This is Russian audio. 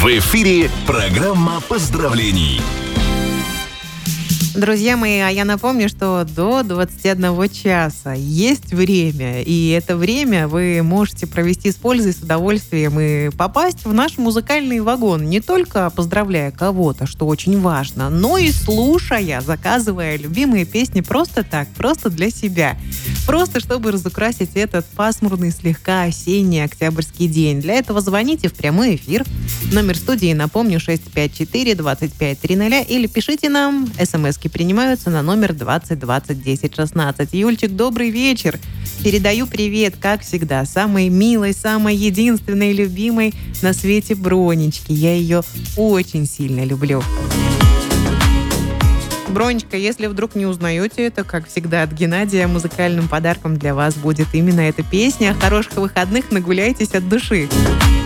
В эфире программа поздравлений. Друзья мои, а я напомню, что до 21 часа есть время, и это время вы можете провести с пользой, с удовольствием и попасть в наш музыкальный вагон, не только поздравляя кого-то, что очень важно, но и слушая, заказывая любимые песни просто так, просто для себя, просто чтобы разукрасить этот пасмурный, слегка осенний октябрьский день. Для этого звоните в прямой эфир. Номер студии, напомню, 654-2530 или пишите нам. СМСки принимаются на номер 20 20 10 16. Юльчик, добрый вечер. Передаю привет, как всегда, самой милой, самой единственной, любимой на свете Бронечке. Я ее очень сильно люблю. Бронечка, если вдруг не узнаете это, как всегда, от Геннадия, музыкальным подарком для вас будет именно эта песня. Хороших выходных, нагуляйтесь от души.